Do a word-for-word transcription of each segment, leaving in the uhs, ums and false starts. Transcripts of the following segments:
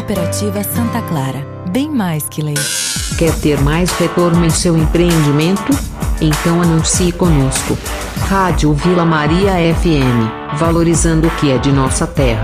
Cooperativa Santa Clara, bem mais que leite. Quer ter mais retorno em seu empreendimento? Então anuncie conosco. Rádio Vila Maria F M, valorizando o que é de nossa terra.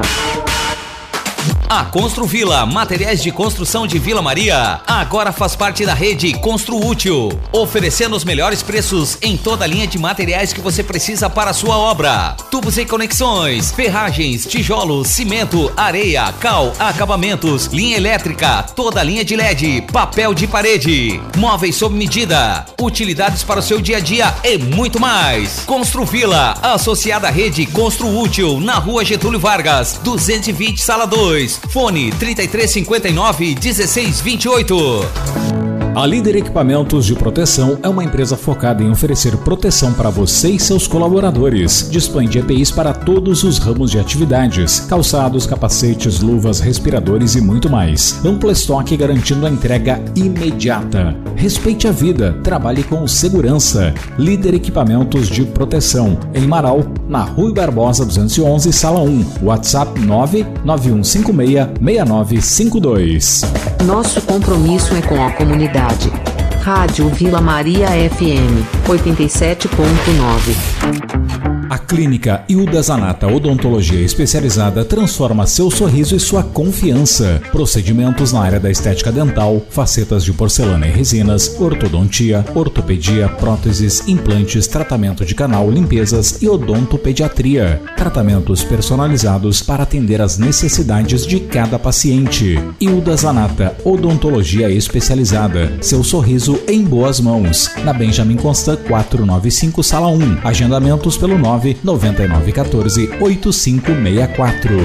A Construvila, materiais de construção de Vila Maria, agora faz parte da rede Construútil, oferecendo os melhores preços em toda a linha de materiais que você precisa para a sua obra. Tubos e conexões, ferragens, tijolos, cimento, areia, cal, acabamentos, linha elétrica, toda a linha de L E D, papel de parede, móveis sob medida, utilidades para o seu dia a dia e muito mais. Construvila, associada à rede Construútil, na rua Getúlio Vargas, duzentos e vinte, sala dois. Fone trinta e três cinquenta e nove, dezesseis vinte e oito. A Líder Equipamentos de Proteção é uma empresa focada em oferecer proteção para você e seus colaboradores. Dispõe de E P Is para todos os ramos de atividades: calçados, capacetes, luvas, respiradores e muito mais. Amplo estoque garantindo a entrega imediata. Respeite a vida, trabalhe com segurança. Líder Equipamentos de Proteção, em Marau, na Rui Barbosa duzentos e onze, sala um. WhatsApp nove nove um cinco seis, seis nove cinco dois. Nosso compromisso é com a comunidade. Rádio Vila Maria F M, oitenta e sete ponto nove. A Clínica Hilda Zanata Odontologia Especializada transforma seu sorriso e sua confiança. Procedimentos na área da estética dental, facetas de porcelana e resinas, ortodontia, ortopedia, próteses, implantes, tratamento de canal, limpezas e odontopediatria. Tratamentos personalizados para atender às necessidades de cada paciente. Hilda Zanata Odontologia Especializada. Seu sorriso em boas mãos. Na Benjamin Constant quatrocentos e noventa e cinco, sala um. Agendamentos pelo nove nove nove um quatro, oito cinco seis quatro.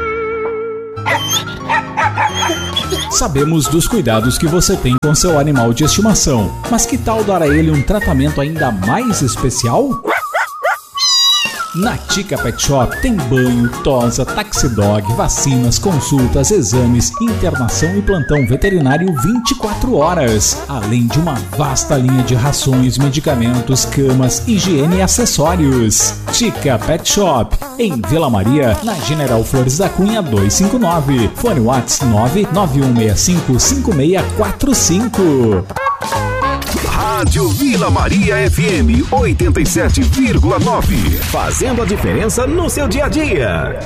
Sabemos dos cuidados que você tem com seu animal de estimação, mas que tal dar a ele um tratamento ainda mais especial? Na Tica Pet Shop tem banho, tosa, taxidog, vacinas, consultas, exames, internação e plantão veterinário vinte e quatro horas. Além de uma vasta linha de rações, medicamentos, camas, higiene e acessórios. Tica Pet Shop, em Vila Maria, na General Flores da Cunha duzentos e cinquenta e nove. Fone WhatsApp nove nove um seis cinco, cinco seis quatro cinco. Rádio Vila Maria F M oitenta e sete vírgula nove. Fazendo a diferença no seu dia a dia.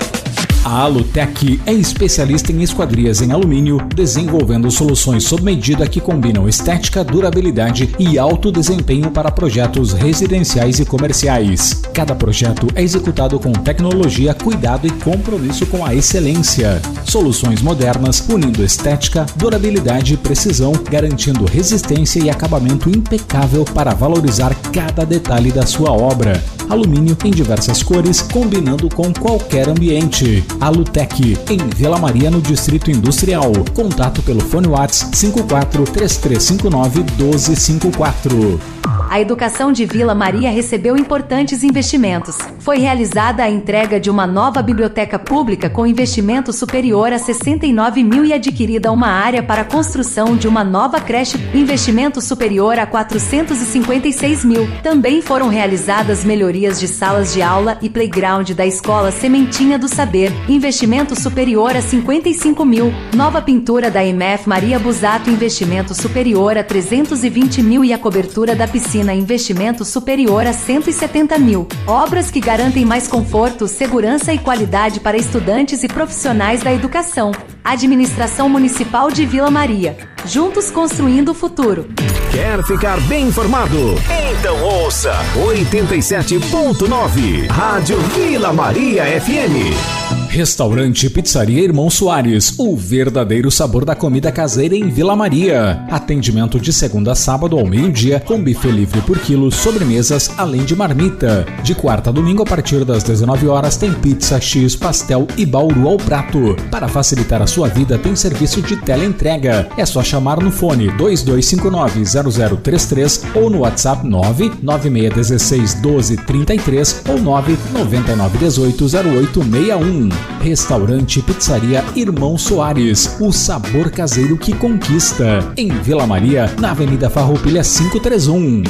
A Alutec é especialista em esquadrias em alumínio, desenvolvendo soluções sob medida que combinam estética, durabilidade e alto desempenho para projetos residenciais e comerciais. Cada projeto é executado com tecnologia, cuidado e compromisso com a excelência. Soluções modernas, unindo estética, durabilidade e precisão, garantindo resistência e acabamento impecável para valorizar cada detalhe da sua obra. Alumínio em diversas cores, combinando com qualquer ambiente. Alutec, em Vila Maria, no Distrito Industrial. Contato pelo fone WhatsApp cinco quatro três três cinco nove um dois cinco quatro. A educação de Vila Maria recebeu importantes investimentos. Foi realizada a entrega de uma nova biblioteca pública com investimento superior a sessenta e nove mil e adquirida uma área para a construção de uma nova creche, investimento superior a quatrocentos e cinquenta e seis mil. Também foram realizadas melhorias de salas de aula e playground da Escola Sementinha do Saber, investimento superior a cinquenta e cinco mil. Nova pintura da M F Maria Busato, investimento superior a trezentos e vinte mil e a cobertura da piscina, investimento superior a cento e setenta mil. Obras que garantem mais conforto, segurança e qualidade para estudantes e profissionais da educação. Administração Municipal de Vila Maria. Juntos construindo o futuro. Quer ficar bem informado? Então ouça oitenta e sete ponto nove. Rádio Vila Maria F M. Restaurante Pizzaria Irmão Soares, o verdadeiro sabor da comida caseira em Vila Maria. Atendimento de segunda a sábado ao meio-dia, com buffet livre por quilo, sobremesas, além de marmita. De quarta a domingo, a partir das dezenove horas, tem pizza, X, pastel e bauru ao prato. Para facilitar a sua vida, tem serviço de teleentrega. É só chamar no fone dois dois cinco nove zero zero três três ou no WhatsApp nove nove seis um seis um dois três ou nove nove nove um oito zero oito seis um. Restaurante Pizzaria Irmão Soares, o sabor caseiro que conquista. Em Vila Maria, na Avenida Farroupilha quinhentos e trinta e um.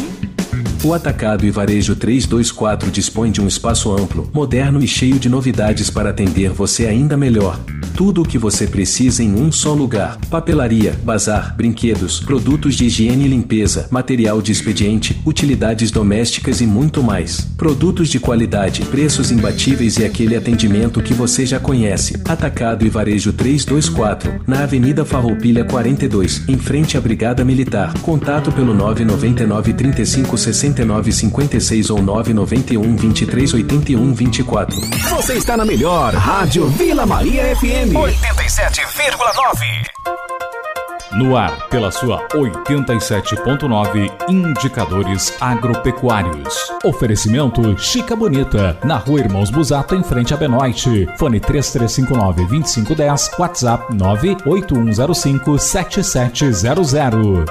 O Atacado e Varejo trezentos e vinte e quatro dispõe de um espaço amplo, moderno e cheio de novidades para atender você ainda melhor. tudo o que você precisa em um só lugar. Papelaria, bazar, brinquedos, produtos de higiene e limpeza, material de expediente, utilidades domésticas e muito mais. Produtos de qualidade, preços imbatíveis e aquele atendimento que você já conhece. Atacado e Varejo trezentos e vinte e quatro, na Avenida Farroupilha quarenta e dois, em frente à Brigada Militar. Contato pelo nove nove nove, trinta e cinco, sessenta e nove, cinquenta e seis ou nove nove um, vinte e três, oitenta e um, vinte e quatro. Você está na melhor Rádio Vila Maria F M oitenta e sete vírgula nove. No ar, pela sua oitenta e sete ponto nove, Indicadores Agropecuários. Oferecimento Chica Bonita, na Rua Irmãos Busato, em frente a Benoite. Fone três três cinco nove, dois cinco um zero, WhatsApp nove oito um zero cinco, sete sete zero zero.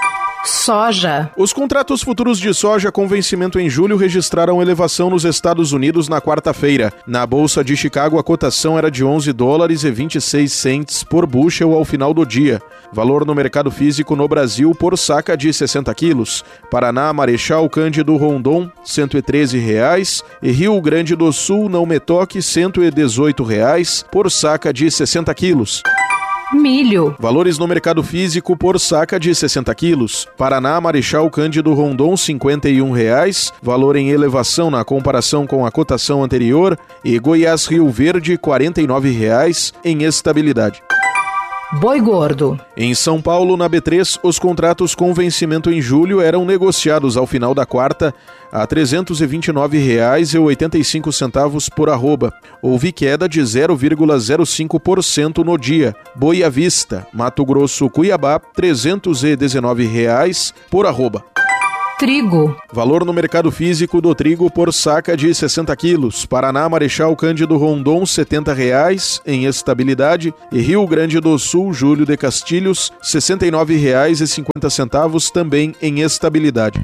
Soja. Os contratos futuros de soja com vencimento em julho registraram elevação nos Estados Unidos na quarta-feira. Na Bolsa de Chicago, a cotação era de onze dólares e vinte e seis centes por bushel ao final do dia. Valor no mercado físico no Brasil por saca de sessenta quilos. Paraná, Marechal Cândido Rondon, cento e treze reais. E Rio Grande do Sul, Não Me Toque, cento e dezoito reais por saca de sessenta quilos. Milho. Valores no mercado físico por saca de sessenta quilos. Paraná, Marechal Cândido Rondon, cinquenta e um reais. Valor em elevação na comparação com a cotação anterior. E Goiás, Rio Verde, quarenta e nove reais em estabilidade. Boi gordo. Em São Paulo, na B três, os contratos com vencimento em julho eram negociados ao final da quarta a trezentos e vinte e nove reais e oitenta e cinco centavos por arroba. Houve queda de zero vírgula zero cinco por cento no dia. Boi à vista, Mato Grosso, Cuiabá, trezentos e dezenove reais por arroba. Trigo. Valor no mercado físico do trigo por saca de sessenta quilos. Paraná, Marechal Cândido Rondon, setenta reais em estabilidade. E Rio Grande do Sul, Júlio de Castilhos, sessenta e nove reais e cinquenta centavos também em estabilidade.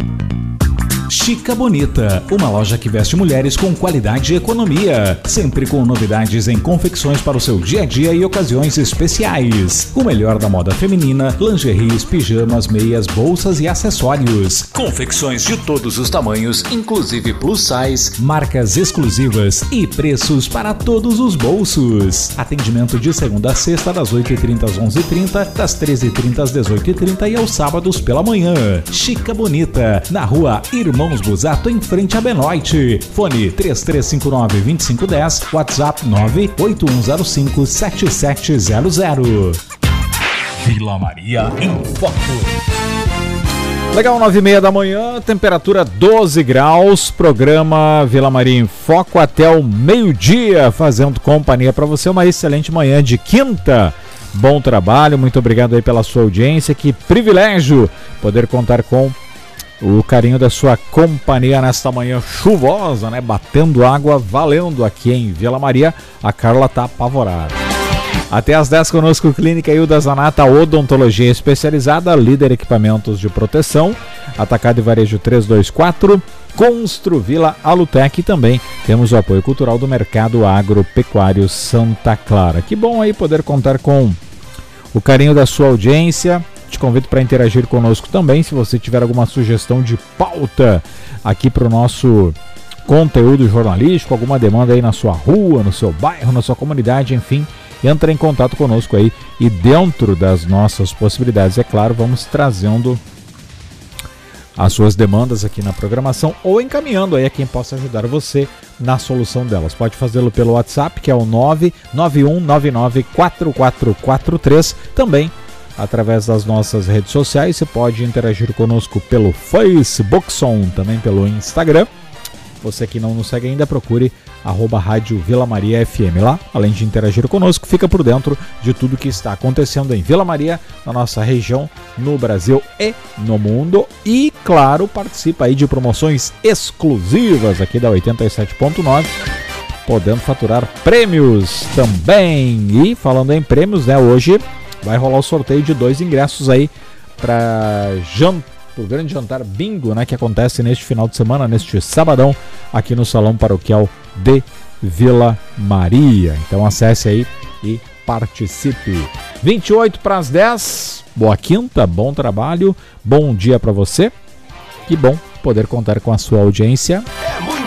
Chica Bonita, uma loja que veste mulheres com qualidade e economia, sempre com novidades em confecções para o seu dia a dia e ocasiões especiais. O melhor da moda feminina, lingeries, pijamas, meias, bolsas e acessórios. Confecções de todos os tamanhos, inclusive plus size, marcas exclusivas e preços para todos os bolsos. Atendimento de segunda a sexta, das oito e trinta às onze e trinta, das treze e trinta às dezoito e trinta e aos sábados pela manhã. Chica Bonita, na Rua Irmãos Irmãos Busato, em frente a Benoite. Fone três três cinco nove, dois cinco um zero, WhatsApp nove oito um zero cinco, sete sete zero zero. Vila Maria em Foco. Legal, nove e meia da manhã, temperatura doze graus, programa Vila Maria em Foco até o meio-dia, fazendo companhia para você. Uma excelente manhã de quinta. Bom trabalho, muito obrigado aí pela sua audiência. Que privilégio poder contar com o carinho da sua companhia nesta manhã chuvosa, né? Batendo água, valendo aqui em Vila Maria. A Carla tá apavorada. Até às dez conosco, Clínica Hilda Zanata, Odontologia Especializada, líder equipamentos de proteção, Atacado e Varejo trezentos e vinte e quatro, Construvila, Alutec e também temos o apoio cultural do Mercado Agropecuário Santa Clara. Que bom aí poder contar com o carinho da sua audiência. Te convido para interagir conosco também, se você tiver alguma sugestão de pauta aqui para o nosso conteúdo jornalístico, alguma demanda aí na sua rua, no seu bairro, na sua comunidade, enfim, entra em contato conosco aí e dentro das nossas possibilidades, é claro, vamos trazendo as suas demandas aqui na programação ou encaminhando aí a quem possa ajudar você na solução delas. Pode fazê-lo pelo WhatsApp, que é o nove nove um nove nove quatro quatro quatro três, também através das nossas redes sociais. Você pode interagir conosco pelo Facebook, também pelo Instagram. Você que não nos segue ainda, procure arroba Rádio Vila Maria F M lá. Além de interagir conosco, fica por dentro de tudo que está acontecendo em Vila Maria, na nossa região, no Brasil e no mundo. E, claro, participa aí de promoções exclusivas aqui da oitenta e sete ponto nove, podendo faturar prêmios também. E falando em prêmios, né, hoje vai rolar o sorteio de dois ingressos aí para jantar, o grande jantar bingo, né, que acontece neste final de semana, neste sabadão, aqui no Salão Paroquial de Vila Maria. Então acesse aí e participe. vinte e oito para as dez, boa quinta, bom trabalho, bom dia para você. Que bom poder contar com a sua audiência.